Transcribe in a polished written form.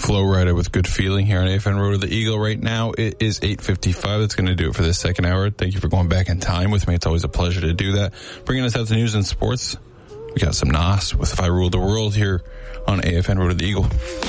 Flow Rider with Good Feeling here on AFN Road of the Eagle. Right now, it is 8:55. That's going to do it for this second hour. Thank you for going back in time with me. It's always a pleasure to do that. Bringing us out to news and sports, we got some Nas with If I Ruled the World here on AFN Road of the Eagle.